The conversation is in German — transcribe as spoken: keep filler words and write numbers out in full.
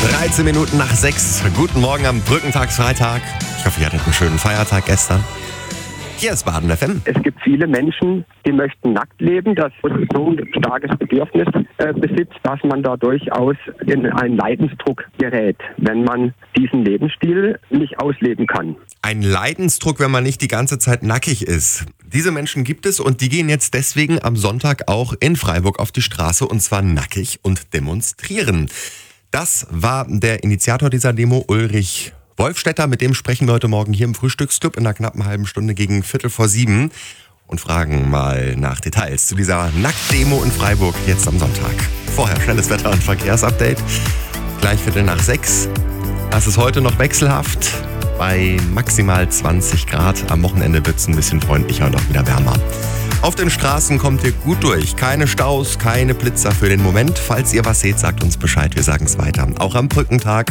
dreizehn Minuten nach sechs. Guten Morgen am Brückentagsfreitag. Ich hoffe, ihr hattet einen schönen Feiertag gestern. Hier ist Baden F M. Es gibt viele Menschen, die möchten nackt leben, das so ein starkes Bedürfnis äh, besitzt, dass man da durchaus in einen Leidensdruck gerät, wenn man diesen Lebensstil nicht ausleben kann. Ein Leidensdruck, wenn man nicht die ganze Zeit nackig ist. Diese Menschen gibt es und die gehen jetzt deswegen am Sonntag auch in Freiburg auf die Straße und zwar nackig und demonstrieren. Das war der Initiator dieser Demo, Ulrich Wolfstetter. Mit dem sprechen wir heute Morgen hier im Frühstücksclub in einer knappen halben Stunde gegen Viertel vor sieben und fragen mal nach Details zu dieser Nacktdemo in Freiburg jetzt am Sonntag. Vorher schnelles Wetter- und Verkehrsupdate. Gleich Viertel nach sechs. Das ist heute noch wechselhaft bei maximal zwanzig Grad. Am Wochenende wird es ein bisschen freundlicher und auch wieder wärmer. Auf den Straßen kommt ihr gut durch. Keine Staus, keine Blitzer für den Moment. Falls ihr was seht, sagt uns Bescheid. Wir sagen es weiter. Auch am Brückentag